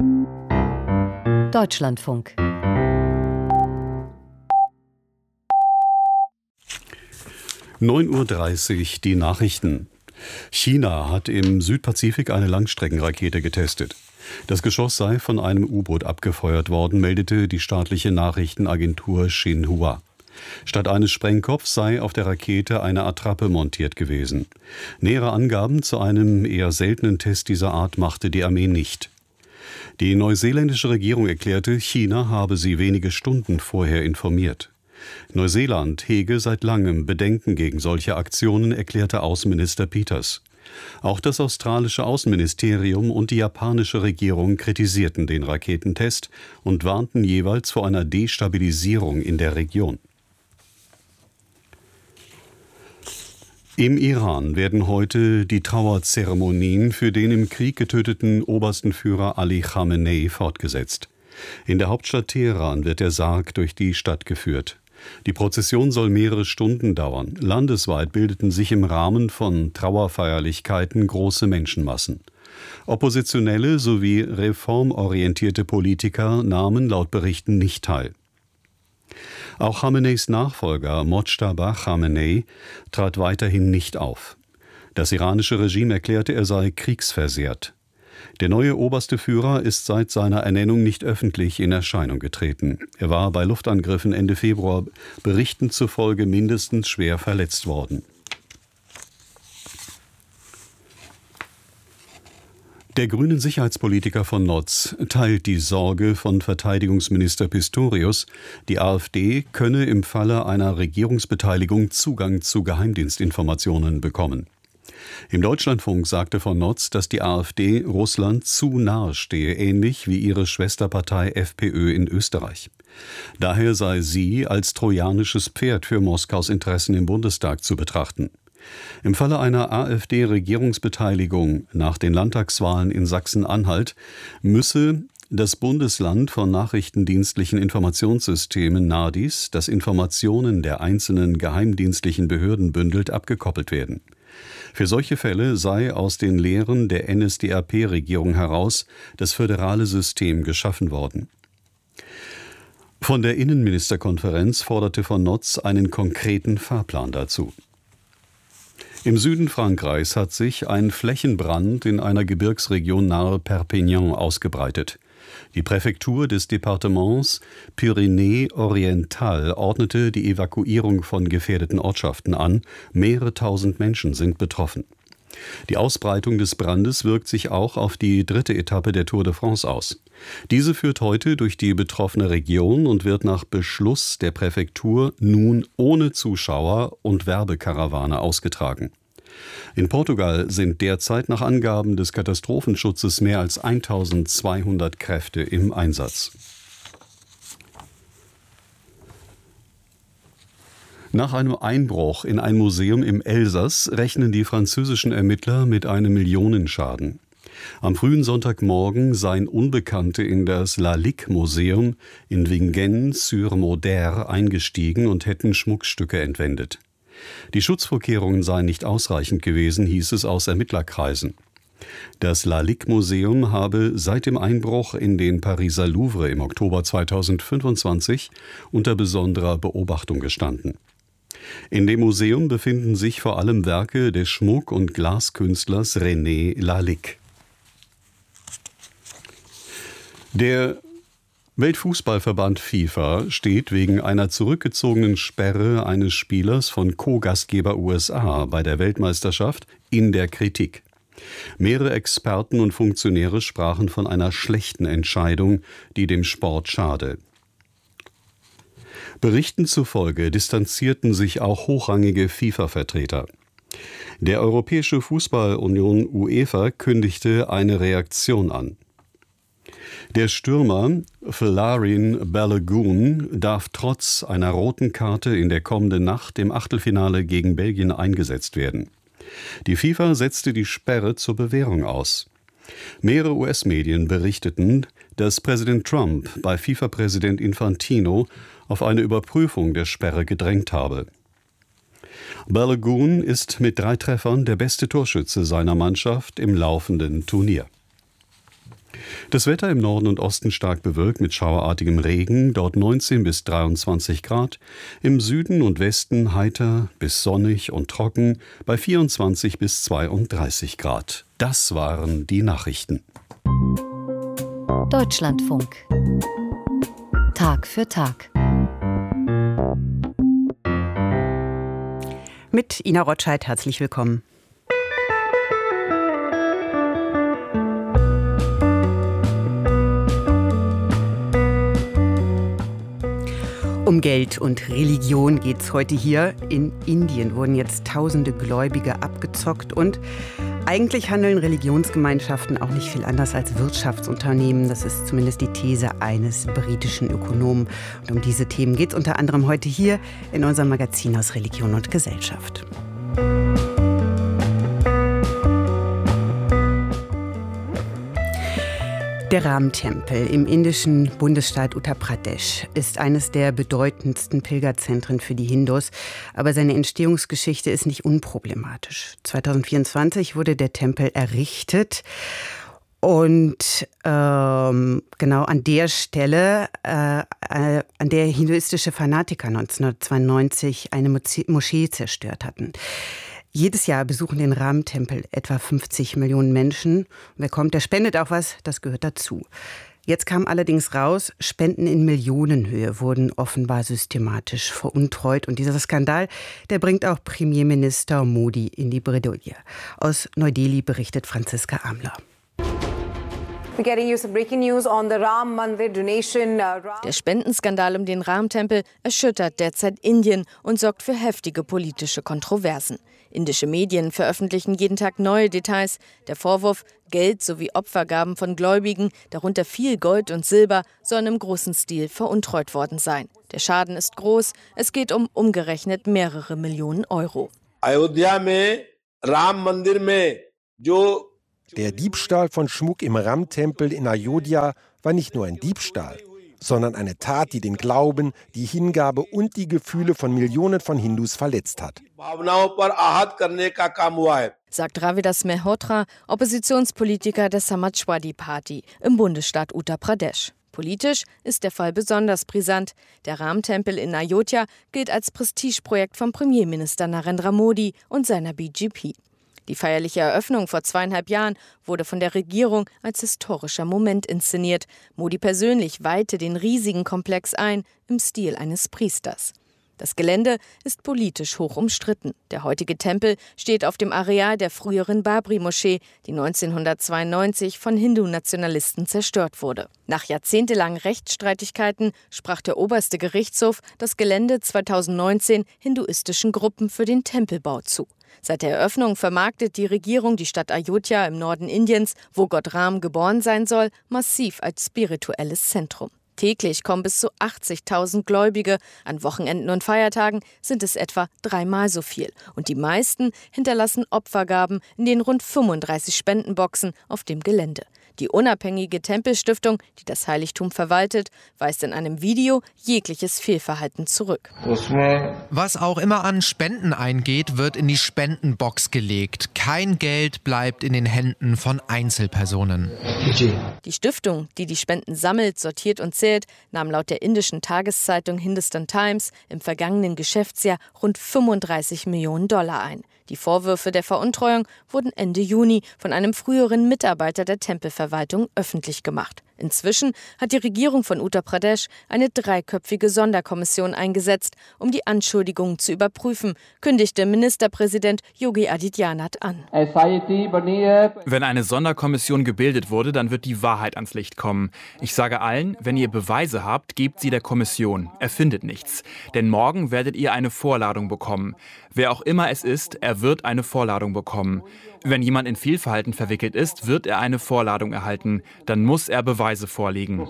Deutschlandfunk. (9:30 Uhr) die Nachrichten. China hat im Südpazifik eine Langstreckenrakete getestet. Das Geschoss sei von einem U-Boot abgefeuert worden, meldete die staatliche Nachrichtenagentur Xinhua. Statt eines Sprengkopfs sei auf der Rakete eine Attrappe montiert gewesen. Nähere Angaben zu einem eher seltenen Test dieser Art machte die Armee nicht. Die neuseeländische Regierung erklärte, China habe sie wenige Stunden vorher informiert. Neuseeland hege seit langem Bedenken gegen solche Aktionen, erklärte Außenminister Peters. Auch das australische Außenministerium und die japanische Regierung kritisierten den Raketentest und warnten jeweils vor einer Destabilisierung in der Region. Im Iran werden heute die Trauerzeremonien für den im Krieg getöteten obersten Führer Ali Khamenei fortgesetzt. In der Hauptstadt Teheran wird der Sarg durch die Stadt geführt. Die Prozession soll mehrere Stunden dauern. Landesweit bildeten sich im Rahmen von Trauerfeierlichkeiten große Menschenmassen. Oppositionelle sowie reformorientierte Politiker nahmen laut Berichten nicht teil. Auch Khameneis Nachfolger Mojtaba Khamenei trat weiterhin nicht auf. Das iranische Regime erklärte, er sei kriegsversehrt. Der neue oberste Führer ist seit seiner Ernennung nicht öffentlich in Erscheinung getreten. Er war bei Luftangriffen Ende Februar Berichten zufolge mindestens schwer verletzt worden. Der grünen Sicherheitspolitiker von Notz teilt die Sorge von Verteidigungsminister Pistorius, die AfD könne im Falle einer Regierungsbeteiligung Zugang zu Geheimdienstinformationen bekommen. Im Deutschlandfunk sagte von Notz, dass die AfD Russland zu nahe stehe, ähnlich wie ihre Schwesterpartei FPÖ in Österreich. Daher sei sie als trojanisches Pferd für Moskaus Interessen im Bundestag zu betrachten. Im Falle einer AfD-Regierungsbeteiligung nach den Landtagswahlen in Sachsen-Anhalt müsse das Bundesland von nachrichtendienstlichen Informationssystemen NADIS, das Informationen der einzelnen geheimdienstlichen Behörden bündelt, abgekoppelt werden. Für solche Fälle sei aus den Lehren der NSDAP-Regierung heraus das föderale System geschaffen worden. Von der Innenministerkonferenz forderte von Notz einen konkreten Fahrplan dazu. Im Süden Frankreichs hat sich ein Flächenbrand in einer Gebirgsregion nahe Perpignan ausgebreitet. Die Präfektur des Departements Pyrénées-Orientales ordnete die Evakuierung von gefährdeten Ortschaften an. Mehrere tausend Menschen sind betroffen. Die Ausbreitung des Brandes wirkt sich auch auf die dritte Etappe der Tour de France aus. Diese führt heute durch die betroffene Region und wird nach Beschluss der Präfektur nun ohne Zuschauer und Werbekarawane ausgetragen. In Portugal sind derzeit nach Angaben des Katastrophenschutzes mehr als 1200 Kräfte im Einsatz. Nach einem Einbruch in ein Museum im Elsass rechnen die französischen Ermittler mit einem Millionenschaden. Am frühen Sonntagmorgen seien Unbekannte in das Lalique-Museum in Vingennes-sur-Moder eingestiegen und hätten Schmuckstücke entwendet. Die Schutzvorkehrungen seien nicht ausreichend gewesen, hieß es aus Ermittlerkreisen. Das Lalique-Museum habe seit dem Einbruch in den Pariser Louvre im Oktober 2025 unter besonderer Beobachtung gestanden. In dem Museum befinden sich vor allem Werke des Schmuck- und Glaskünstlers René Lalique. Der Weltfußballverband FIFA steht wegen einer zurückgezogenen Sperre eines Spielers von Co-Gastgeber USA bei der Weltmeisterschaft in der Kritik. Mehrere Experten und Funktionäre sprachen von einer schlechten Entscheidung, die dem Sport schade. Berichten zufolge distanzierten sich auch hochrangige FIFA-Vertreter. Der Europäische Fußballunion UEFA kündigte eine Reaktion an. Der Stürmer Folarin Balogun darf trotz einer roten Karte in der kommenden Nacht im Achtelfinale gegen Belgien eingesetzt werden. Die FIFA setzte die Sperre zur Bewährung aus. Mehrere US-Medien berichteten, dass Präsident Trump bei FIFA-Präsident Infantino auf eine Überprüfung der Sperre gedrängt habe. Balogun ist mit 3 Treffern der beste Torschütze seiner Mannschaft im laufenden Turnier. Das Wetter im Norden und Osten stark bewölkt mit schauerartigem Regen, dort 19 bis 23 Grad. Im Süden und Westen heiter bis sonnig und trocken bei 24 bis 32 Grad. Das waren die Nachrichten. Deutschlandfunk. Tag für Tag. Mit Ina Rotscheid, herzlich willkommen. Um Geld und Religion geht's heute hier. In Indien wurden jetzt tausende Gläubige abgezockt und eigentlich handeln Religionsgemeinschaften auch nicht viel anders als Wirtschaftsunternehmen. Das ist zumindest die These eines britischen Ökonomen. Und um diese Themen geht es unter anderem heute hier in unserem Magazin aus Religion und Gesellschaft. Der Ram-Tempel im indischen Bundesstaat Uttar Pradesh ist eines der bedeutendsten Pilgerzentren für die Hindus. Aber seine Entstehungsgeschichte ist nicht unproblematisch. 2024 wurde der Tempel errichtet. Und genau an der Stelle, an der hinduistische Fanatiker 1992 eine Moschee zerstört hatten. Jedes Jahr besuchen den Ram-Tempel etwa 50 Millionen Menschen. Wer kommt, der spendet auch was, das gehört dazu. Jetzt kam allerdings raus, Spenden in Millionenhöhe wurden offenbar systematisch veruntreut. Und dieser Skandal, der bringt auch Premierminister Modi in die Bredouille. Aus Neu-Delhi berichtet Franziska Amler. Der Spendenskandal um den Ram-Tempel erschüttert derzeit Indien und sorgt für heftige politische Kontroversen. Indische Medien veröffentlichen jeden Tag neue Details. Der Vorwurf, Geld sowie Opfergaben von Gläubigen, darunter viel Gold und Silber, sollen im großen Stil veruntreut worden sein. Der Schaden ist groß. Es geht um umgerechnet mehrere Millionen Euro. Der Diebstahl von Schmuck im Ram-Tempel in Ayodhya war nicht nur ein Diebstahl, sondern eine Tat, die den Glauben, die Hingabe und die Gefühle von Millionen von Hindus verletzt hat. Sagt Ravidas Mehrotra, Oppositionspolitiker der Samajwadi Party im Bundesstaat Uttar Pradesh. Politisch ist der Fall besonders brisant. Der Ram-Tempel in Ayodhya gilt als Prestigeprojekt von Premierminister Narendra Modi und seiner BJP. Die feierliche Eröffnung vor 2,5 Jahren wurde von der Regierung als historischer Moment inszeniert. Modi persönlich weihte den riesigen Komplex ein, im Stil eines Priesters. Das Gelände ist politisch hoch umstritten. Der heutige Tempel steht auf dem Areal der früheren Babri-Moschee, die 1992 von Hindu-Nationalisten zerstört wurde. Nach jahrzehntelangen Rechtsstreitigkeiten sprach der oberste Gerichtshof das Gelände 2019 hinduistischen Gruppen für den Tempelbau zu. Seit der Eröffnung vermarktet die Regierung die Stadt Ayodhya im Norden Indiens, wo Gott Ram geboren sein soll, massiv als spirituelles Zentrum. Täglich kommen bis zu 80.000 Gläubige. An Wochenenden und Feiertagen sind es etwa 3-mal so viel. Und die meisten hinterlassen Opfergaben in den rund 35 Spendenboxen auf dem Gelände. Die unabhängige Tempelstiftung, die das Heiligtum verwaltet, weist in einem Video jegliches Fehlverhalten zurück. Was auch immer an Spenden eingeht, wird in die Spendenbox gelegt. Kein Geld bleibt in den Händen von Einzelpersonen. Die Stiftung, die die Spenden sammelt, sortiert und zählt, nahm laut der indischen Tageszeitung Hindustan Times im vergangenen Geschäftsjahr rund 35 Millionen Dollar ein. Die Vorwürfe der Veruntreuung wurden Ende Juni von einem früheren Mitarbeiter der Tempelverwaltung öffentlich gemacht. Inzwischen hat die Regierung von Uttar Pradesh eine 3-köpfige Sonderkommission eingesetzt, um die Anschuldigungen zu überprüfen, kündigte Ministerpräsident Yogi Adityanath an. Wenn eine Sonderkommission gebildet wurde, dann wird die Wahrheit ans Licht kommen. Ich sage allen, wenn ihr Beweise habt, gebt sie der Kommission. Erfindet nichts. Denn morgen werdet ihr eine Vorladung bekommen. Wer auch immer es ist, er wird eine Vorladung bekommen. Wenn jemand in Fehlverhalten verwickelt ist, wird er eine Vorladung erhalten. Dann muss er Beweise vorlegen.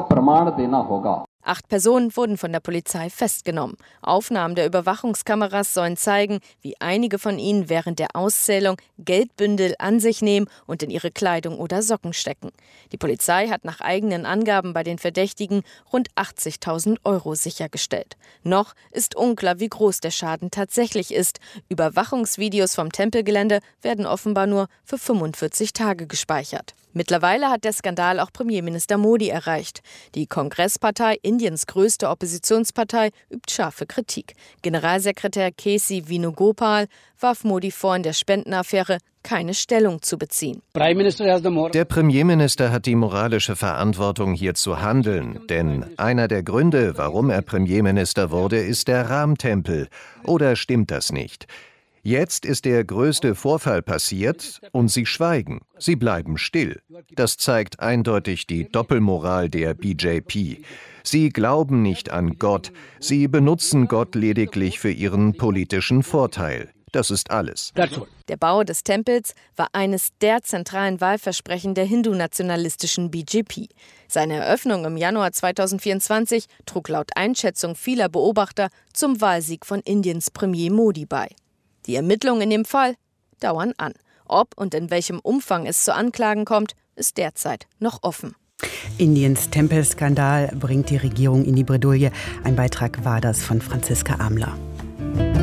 8 Personen wurden von der Polizei festgenommen. Aufnahmen der Überwachungskameras sollen zeigen, wie einige von ihnen während der Auszählung Geldbündel an sich nehmen und in ihre Kleidung oder Socken stecken. Die Polizei hat nach eigenen Angaben bei den Verdächtigen rund 80.000 Euro sichergestellt. Noch ist unklar, wie groß der Schaden tatsächlich ist. Überwachungsvideos vom Tempelgelände werden offenbar nur für 45 Tage gespeichert. Mittlerweile hat der Skandal auch Premierminister Modi erreicht. Die Kongresspartei, Indiens größte Oppositionspartei, übt scharfe Kritik. Generalsekretär K.C. Venugopal warf Modi vor, in der Spendenaffäre keine Stellung zu beziehen. Der Premierminister hat die moralische Verantwortung, hier zu handeln. Denn einer der Gründe, warum er Premierminister wurde, ist der Ram-Tempel. Oder stimmt das nicht? Jetzt ist der größte Vorfall passiert und sie schweigen. Sie bleiben still. Das zeigt eindeutig die Doppelmoral der BJP. Sie glauben nicht an Gott. Sie benutzen Gott lediglich für ihren politischen Vorteil. Das ist alles. Der Bau des Tempels war eines der zentralen Wahlversprechen der hindu-nationalistischen BJP. Seine Eröffnung im Januar 2024 trug laut Einschätzung vieler Beobachter zum Wahlsieg von Indiens Premier Modi bei. Die Ermittlungen in dem Fall dauern an. Ob und in welchem Umfang es zu Anklagen kommt, ist derzeit noch offen. Indiens Tempelskandal bringt die Regierung in die Bredouille. Ein Beitrag war das von Franziska Amler.